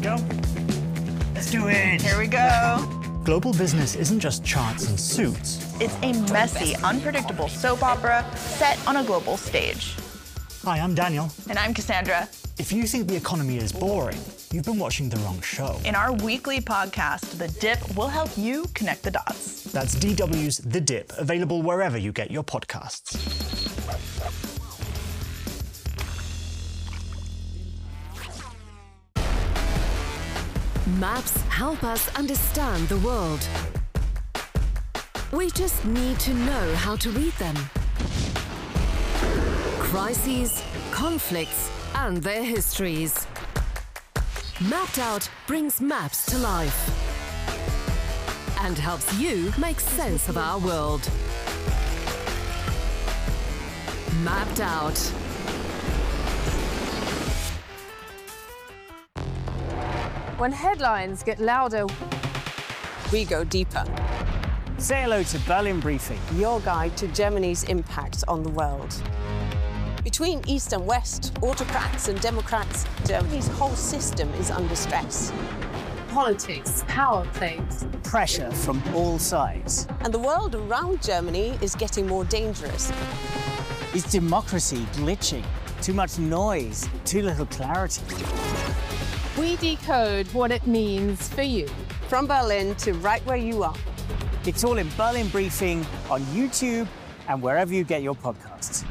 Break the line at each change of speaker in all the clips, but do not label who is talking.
go. Let's do it.
Here we go.
Global business isn't just charts and suits.
It's a messy, unpredictable soap opera set on a global stage.
Hi, I'm Daniel.
And I'm Cassandra.
If you think the economy is boring, you've been watching the wrong show.
In our weekly podcast, The Dip, will help you connect the dots.
That's DW's The Dip, available wherever you get your podcasts.
Maps help us understand the world. We just need to know how to read them. Crises, conflicts, and their histories. Mapped Out brings maps to life and helps you make sense of our world. Mapped Out.
When headlines get louder,
we go deeper.
Say hello to Berlin Briefing,
Your guide to Germany's impact on the world. Between East and West, autocrats and democrats, Germany's whole system is under stress.
politics, power plays.
pressure from all sides.
And the world around Germany is getting more dangerous.
Is democracy glitching? Too much noise, too little clarity.
We decode what it means for you.
From Berlin to right where you are.
It's all in Berlin Briefing on YouTube and wherever you get your podcasts.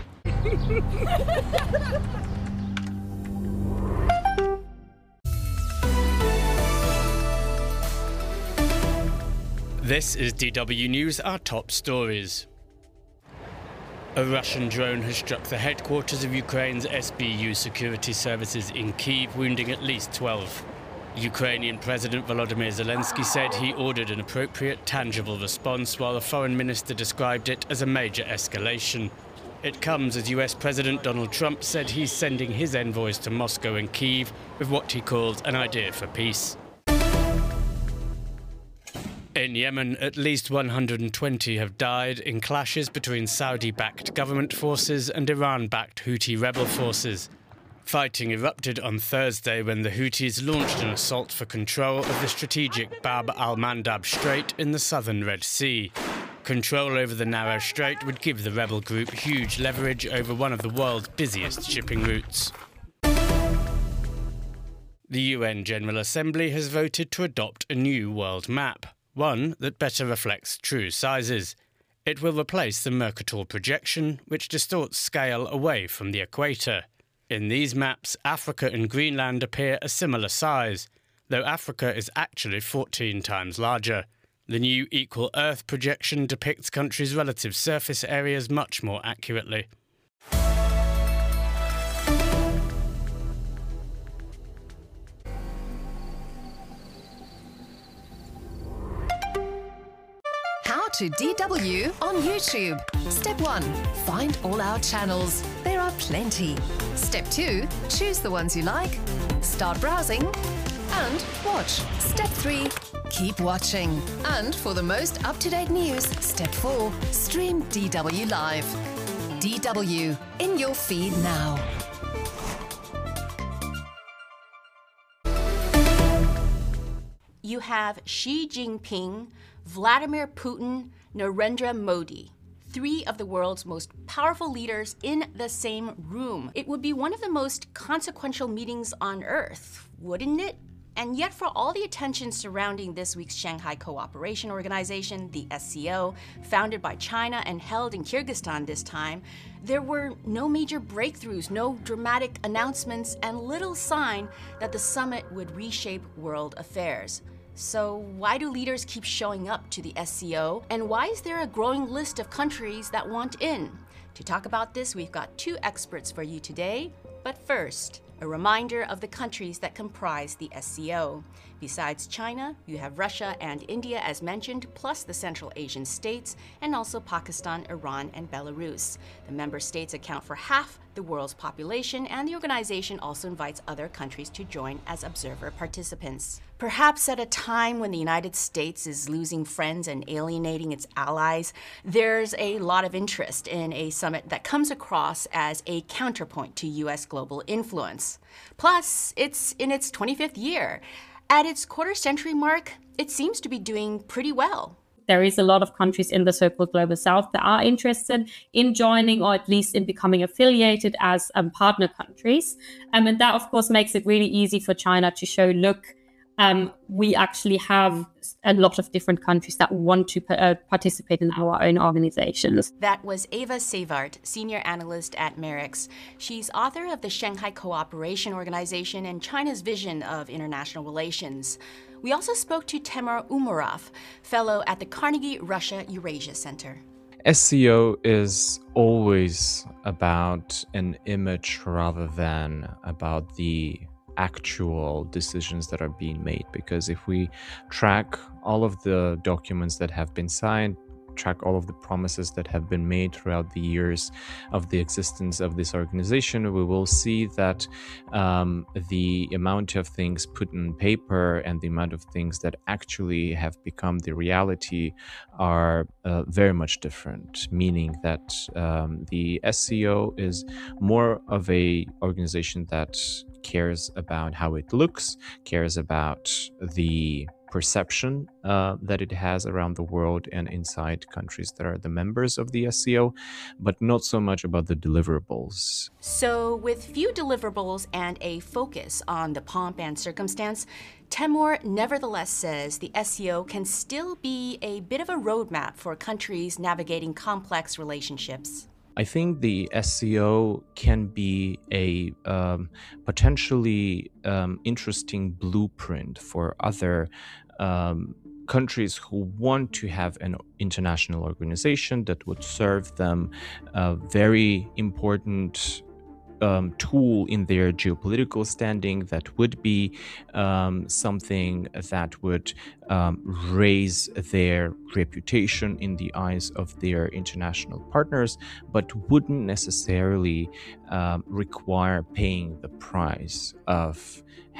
This is DW News, our top stories. A Russian drone has struck the headquarters of Ukraine's SBU security services in Kyiv, wounding at least 12. Ukrainian President Volodymyr Zelensky said he ordered an appropriate, tangible response, while the foreign minister described it as a major escalation. It comes as US President Donald Trump said he's sending his envoys to Moscow and Kyiv with what he calls an idea for peace. In Yemen, at least 120 have died in clashes between Saudi-backed government forces and Iran-backed Houthi rebel forces. Fighting erupted on Thursday when the Houthis launched an assault for control of the strategic Bab al-Mandab Strait in the southern Red Sea. Control over the narrow strait would give the rebel group huge leverage over one of the world's busiest shipping routes. The UN General Assembly has voted to adopt a new world map, one that better reflects true sizes. It will replace the Mercator projection, which distorts scale away from the equator. In these maps, Africa and Greenland appear a similar size, though Africa is actually 14 times larger. The new Equal Earth projection depicts countries' relative surface areas much more accurately.
How to DW on YouTube. Step 1. Find all our channels. There are plenty. Step 2. Choose the ones you like. Start browsing and watch. Step 3. Keep watching. And for the most up-to-date news, Step 4. Stream DW Live. DW in your feed now.
You have Xi Jinping, Vladimir Putin, Narendra Modi, three of the world's most powerful leaders in the same room. It would be one of the most consequential meetings on Earth, wouldn't it? And yet, for all the attention surrounding this week's Shanghai Cooperation Organization, the SCO, founded by China and held in Kyrgyzstan this time, there were no major breakthroughs, no dramatic announcements, and little sign that the summit would reshape world affairs. So why do leaders keep showing up to the SCO? And why is there a growing list of countries that want in? To talk about this, we've got two experts for you today. But first, a reminder of the countries that comprise the SCO. Besides China, you have Russia and India as mentioned, plus the Central Asian states, and also Pakistan, Iran, and Belarus. The member states account for half the world's population, and the organization also invites other countries to join as observer participants. Perhaps at a time when the United States is losing friends and alienating its allies, there's a lot of interest in a summit that comes across as a counterpoint to U.S. global influence. Plus, it's in its 25th year. At its quarter-century mark, it seems to be doing pretty well.
There is a lot of countries in the so-called Global South that are interested in joining, or at least in becoming affiliated as partner countries. And that, of course, makes it really easy for China to show, look, we actually have a lot of different countries that want to participate in our own organizations.
That was Eva Savart, senior analyst at Merix. She's author of the Shanghai Cooperation Organization and China's Vision of International Relations. We also spoke to Temur Umarov, fellow at the Carnegie Russia-Eurasia Center.
SCO is always about an image rather than about the actual decisions that are being made, because if we track all of the documents that have been signed, track all of the promises that have been made throughout the years of the existence of this organization, we will see that the amount of things put in paper and the amount of things that actually have become the reality are very much different, meaning that the SCO is more of a organization that cares about how it looks, cares about the perception that it has around the world and inside countries that are the members of the SCO, but not so much about the deliverables.
So with few deliverables and a focus on the pomp and circumstance, Temur nevertheless says the SCO can still be a bit of a roadmap for countries navigating complex relationships.
I think the SCO can be a potentially interesting blueprint for other countries who want to have an international organization that would serve them a very important tool in their geopolitical standing, that would be something that would raise their reputation in the eyes of their international partners, but wouldn't necessarily require paying the price of